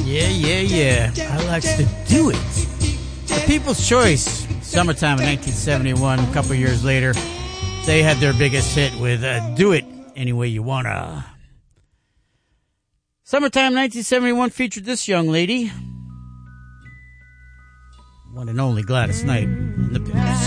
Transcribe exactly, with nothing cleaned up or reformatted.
Yeah, yeah, yeah. I likes to do it. The People's Choice, Summertime in nineteen seventy-one. A couple years later, they had their biggest hit with uh, Do It Any Way You Wanna. Summertime nineteen seventy-one featured this young lady. One and only Gladys Knight and the Pips.